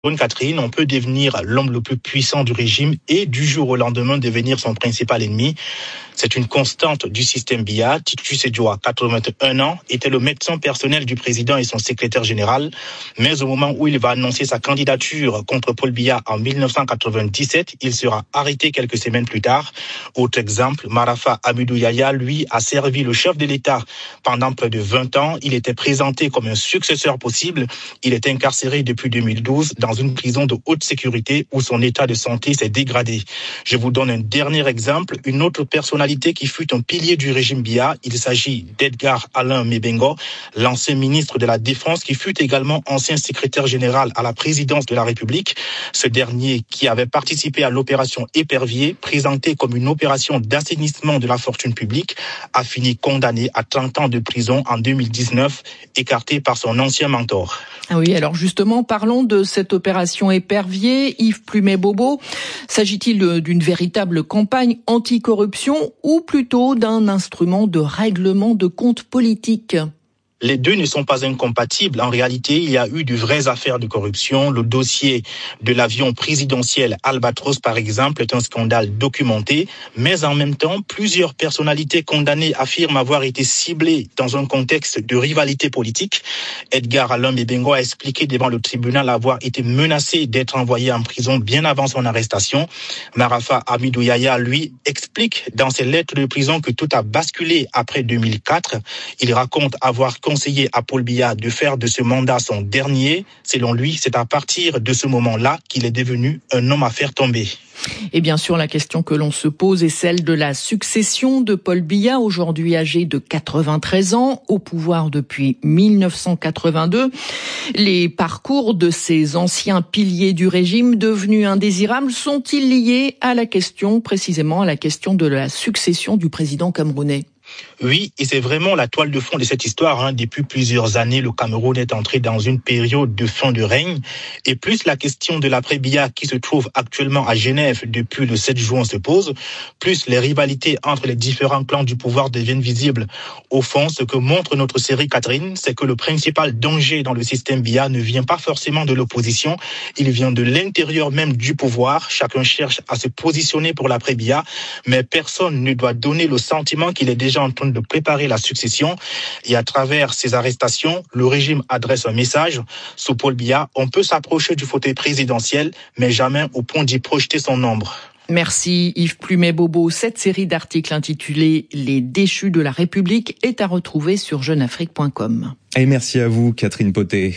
Catherine, on peut devenir l'homme le plus puissant du régime et du jour au lendemain devenir son principal ennemi. C'est une constante du système Biya. Titus Edjoa, 81 ans, était le médecin personnel du président et son secrétaire général. Mais au moment où il va annoncer sa candidature contre Paul Biya en 1997, il sera arrêté quelques semaines plus tard. Autre exemple, Marafa Hamidou Yahya, lui, a servi le chef de l'État pendant près de 20 ans. Il était présenté comme un successeur possible. Il est incarcéré depuis 2012 dans une prison de haute sécurité où son état de santé s'est dégradé. Je vous donne un dernier exemple. Une autre personnalité qui fut un pilier du régime Biya. Il s'agit d'Edgar Alain Mebengo, l'ancien ministre de la Défense qui fut également ancien secrétaire général à la présidence de la République. Ce dernier qui avait participé à l'opération Épervier, présentée comme une opération d'assainissement de la fortune publique, a fini condamné à 30 ans de prison en 2019, écarté par son ancien mentor. Ah oui, alors justement, parlons de cette opération Épervier. Yves Plumet-Bobo, s'agit-il d'une véritable campagne anticorruption ou plutôt d'un instrument de règlement de comptes politiques ? Les deux ne sont pas incompatibles. En réalité, il y a eu de vraies affaires de corruption. Le dossier de l'avion présidentiel Albatros, par exemple, est un scandale documenté. Mais en même temps, plusieurs personnalités condamnées affirment avoir été ciblées dans un contexte de rivalité politique. Edgar Alain Mebengo a expliqué devant le tribunal avoir été menacé d'être envoyé en prison bien avant son arrestation. Marafa Hamidou Yahya, lui, explique dans ses lettres de prison que tout a basculé après 2004. Il raconte avoir conseillé à Paul Biya de faire de ce mandat son dernier. Selon lui, c'est à partir de ce moment-là qu'il est devenu un homme à faire tomber. Et bien sûr, la question que l'on se pose est celle de la succession de Paul Biya, aujourd'hui âgé de 93 ans, au pouvoir depuis 1982. Les parcours de ces anciens piliers du régime devenus indésirables sont-ils liés à la question, précisément à la question de la succession du président camerounais ? Oui, et c'est vraiment la toile de fond de cette histoire. Depuis plusieurs années, le Cameroun est entré dans une période de fin de règne. Et plus la question de l'après-Biya qui se trouve actuellement à Genève depuis le 7 juin se pose, plus les rivalités entre les différents clans du pouvoir deviennent visibles. Au fond, ce que montre notre série Catherine, c'est que le principal danger dans le système Biya ne vient pas forcément de l'opposition, il vient de l'intérieur même du pouvoir. Chacun cherche à se positionner pour l'après-Biya, mais personne ne doit donner le sentiment qu'il est déjà en train de préparer la succession. Et à travers ces arrestations, le régime adresse un message. Sous Paul Biya, on peut s'approcher du fauteuil présidentiel, mais jamais au point d'y projeter son ombre. Merci Yves Plumet-Bobo. Cette série d'articles intitulée « Les déchus de la République » est à retrouver sur jeuneafrique.com. Et merci à vous, Catherine Potet.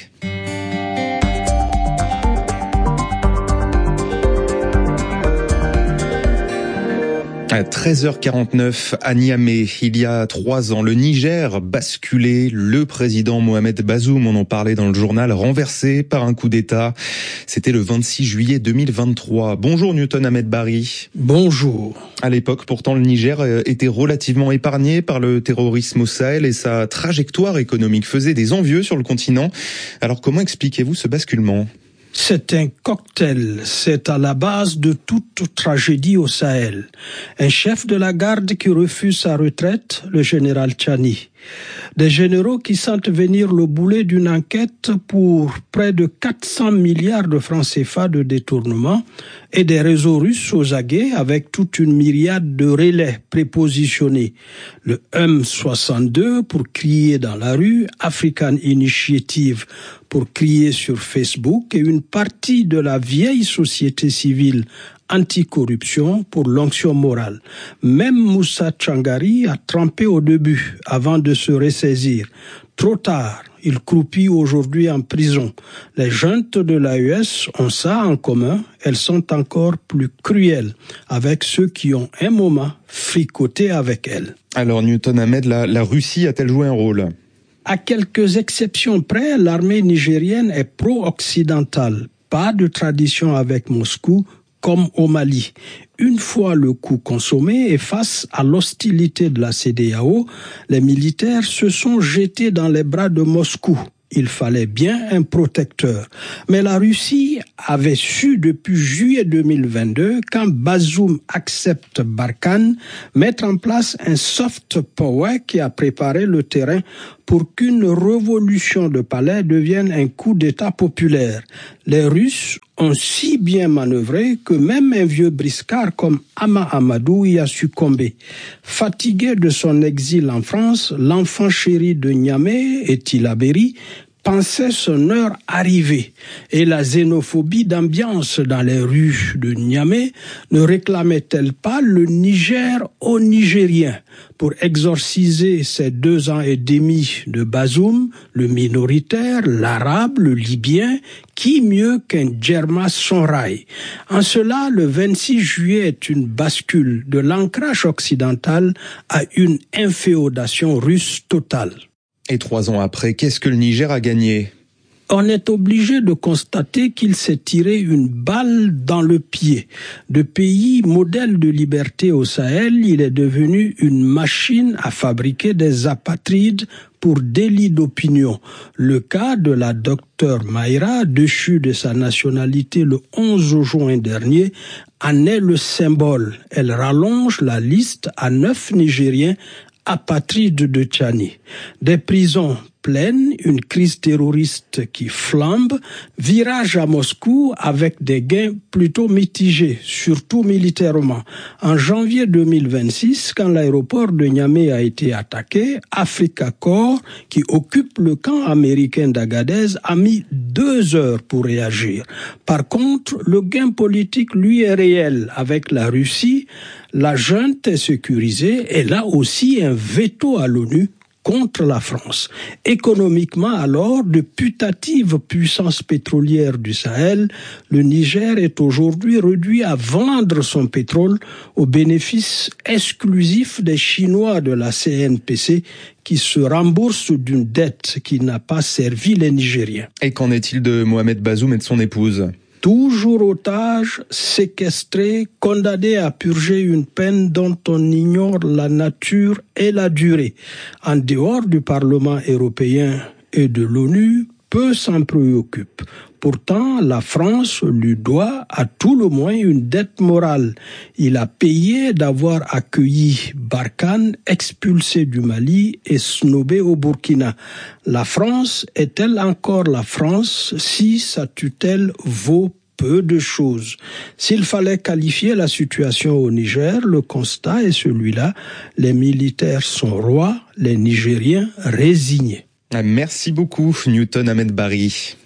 À 13h49 à Niamey, il y a 3 ans, le Niger basculait. Le président Mohamed Bazoum, on en parlait dans le journal, renversé par un coup d'État. C'était le 26 juillet 2023. Bonjour Newton Ahmed Barry. Bonjour. À l'époque, pourtant, le Niger était relativement épargné par le terrorisme au Sahel et sa trajectoire économique faisait des envieux sur le continent. Alors comment expliquez-vous ce basculement ? C'est un cocktail, c'est à la base de toute tragédie au Sahel. Un chef de la garde qui refuse sa retraite, le général Tchani. Des généraux qui sentent venir le boulet d'une enquête pour près de 400 milliards de francs CFA de détournement et des réseaux russes aux aguets avec toute une myriade de relais prépositionnés. Le M62 pour crier dans la rue, African Initiative pour crier sur Facebook et une partie de la vieille société civile anticorruption pour l'onction morale. Même Moussa Tchangari a trempé au début avant de se ressaisir. Trop tard, il croupit aujourd'hui en prison. Les juntes de l'AES ont ça en commun, elles sont encore plus cruelles avec ceux qui ont un moment fricoté avec elles. Alors Newton Ahmed, la Russie a-t-elle joué un rôle ? À quelques exceptions près, l'armée nigérienne est pro-occidentale. Pas de tradition avec Moscou, comme au Mali. Une fois le coup consommé et face à l'hostilité de la CEDEAO, les militaires se sont jetés dans les bras de Moscou. Il fallait bien un protecteur. Mais la Russie avait su depuis juillet 2022, quand Bazoum accepte Barkhane, mettre en place un soft power qui a préparé le terrain pour qu'une révolution de palais devienne un coup d'État populaire. Les Russes ont si bien manœuvré que même un vieux briscard comme Hama Amadou y a succombé. Fatigué de son exil en France, l'enfant chéri de Niamey et Tillabéri pensait son heure arrivée. Et la xénophobie d'ambiance dans les rues de Niamey ne réclamait-elle pas le Niger aux Nigériens pour exorciser ces 2 ans et demi de Bazoum, le minoritaire, l'arabe, le libyen, qui mieux qu'un Djerma Sonrai? En cela, le 26 juillet est une bascule de l'ancrage occidental à une inféodation russe totale. Et 3 ans après, qu'est-ce que le Niger a gagné ? On est obligé de constater qu'il s'est tiré une balle dans le pied. De pays modèle de liberté au Sahel, il est devenu une machine à fabriquer des apatrides pour délit d'opinion. Le cas de la docteure Maïra, déchue de sa nationalité le 11 juin dernier, en est le symbole. Elle rallonge la liste à 9 Nigériens apatrides de Tchani. Des prisons pleines, une crise terroriste qui flambe, virage à Moscou avec des gains plutôt mitigés, surtout militairement. En janvier 2026, quand l'aéroport de Niamey a été attaqué, Africa Corps, qui occupe le camp américain d'Agadez, a mis 2 heures pour réagir. Par contre, le gain politique, lui, est réel. Avec la Russie, la junte est sécurisée, elle a aussi un veto à l'ONU contre la France. Économiquement alors, de putatives puissances pétrolières du Sahel, le Niger est aujourd'hui réduit à vendre son pétrole au bénéfice exclusif des Chinois de la CNPC qui se remboursent d'une dette qui n'a pas servi les Nigériens. Et qu'en est-il de Mohamed Bazoum et de son épouse ? Toujours otage, séquestré, condamné à purger une peine dont on ignore la nature et la durée. En dehors du Parlement européen et de l'ONU, peu s'en préoccupent. Pourtant, la France lui doit à tout le moins une dette morale. Il a payé d'avoir accueilli Barkhane, expulsé du Mali et snobé au Burkina. La France est-elle encore la France si sa tutelle vaut peu de choses? S'il fallait qualifier la situation au Niger, le constat est celui-là. Les militaires sont rois, les Nigériens résignés. Merci beaucoup, Newton Ahmed Barry.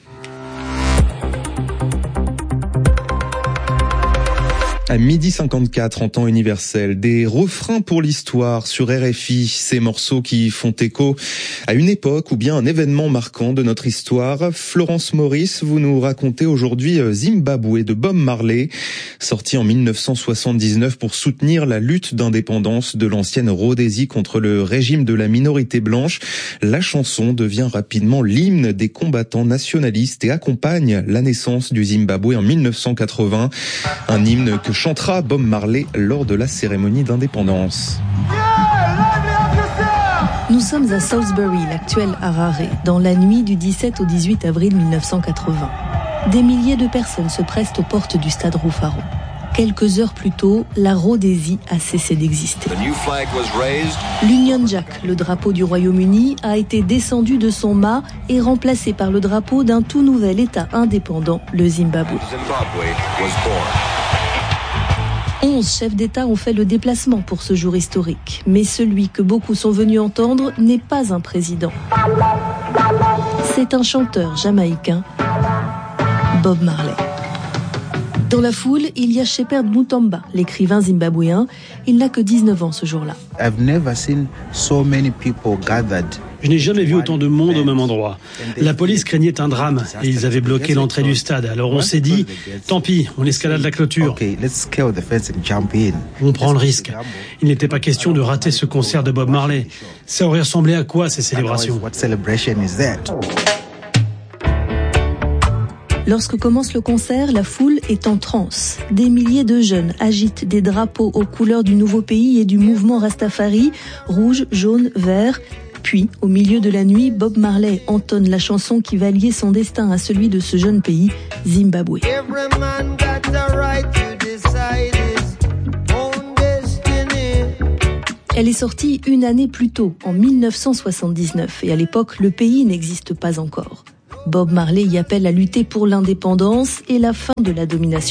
À 12h54 en temps universel, des refrains pour l'histoire sur RFI, ces morceaux qui font écho à une époque ou bien un événement marquant de notre histoire. Florence Maurice, vous nous racontez aujourd'hui Zimbabwe de Bob Marley, sorti en 1979 pour soutenir la lutte d'indépendance de l'ancienne Rhodésie contre le régime de la minorité blanche. La chanson devient rapidement l'hymne des combattants nationalistes et accompagne la naissance du Zimbabwe en 1980. Un hymne que chantera Bob Marley lors de la cérémonie d'indépendance. Nous sommes à Salisbury, l'actuel Harare, dans la nuit du 17 au 18 avril 1980. Des milliers de personnes se pressent aux portes du stade Rufaro. Quelques heures plus tôt, la Rhodésie a cessé d'exister. L'Union Jack, le drapeau du Royaume-Uni, a été descendu de son mât et remplacé par le drapeau d'un tout nouvel État indépendant, le Zimbabwe. 11 chefs d'État ont fait le déplacement pour ce jour historique. Mais celui que beaucoup sont venus entendre n'est pas un président. C'est un chanteur jamaïcain, Bob Marley. Dans la foule, il y a Shepherd Mutamba, l'écrivain zimbabwéen. Il n'a que 19 ans ce jour-là. Je n'ai jamais vu autant de monde au même endroit. La police craignait un drame et ils avaient bloqué l'entrée du stade. Alors on s'est dit, tant pis, on escalade la clôture. On prend le risque. Il n'était pas question de rater ce concert de Bob Marley. Ça aurait ressemblé à quoi ces célébrations ? Lorsque commence le concert, la foule est en transe. Des milliers de jeunes agitent des drapeaux aux couleurs du nouveau pays et du mouvement Rastafari, rouge, jaune, vert. Puis, au milieu de la nuit, Bob Marley entonne la chanson qui va lier son destin à celui de ce jeune pays, Zimbabwe. Elle est sortie une année plus tôt, en 1979, et à l'époque, le pays n'existe pas encore. Bob Marley y appelle à lutter pour l'indépendance et la fin de la domination